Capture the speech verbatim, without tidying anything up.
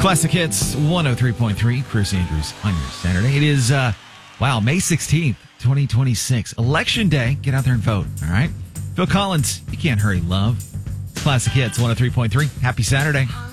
Classic Hits one oh three point three. Chris Andrews on your Saturday. It is, uh, wow, May sixteenth, twenty twenty-six. Election day. Get out there and vote, all right? Phil Collins, You Can't Hurry Love. Classic Hits one oh three point three. Happy Saturday.